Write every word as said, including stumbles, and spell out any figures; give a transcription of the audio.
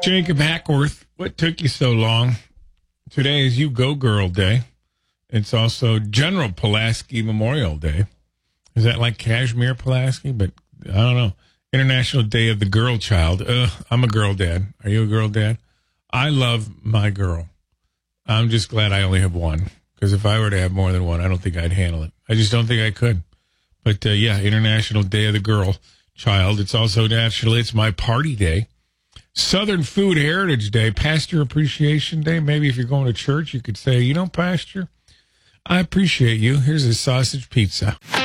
Jacob Hackworth, what took you so long? Today is You Go Girl Day. It's also General Pulaski Memorial Day. Is that like Kashmir Pulaski? But I don't know. International Day of the Girl Child. Ugh, I'm a girl dad. Are you a girl dad? I love my girl. I'm just glad I only have one. Because if I were to have more than one, I don't think I'd handle it. I just don't think I could. But uh, yeah, International Day of the Girl Child. It's also naturally, it's my party day. Southern Food Heritage Day, Pastor Appreciation Day. Maybe if you're going to church, you could say, you know, Pastor, I appreciate you. Here's a sausage pizza.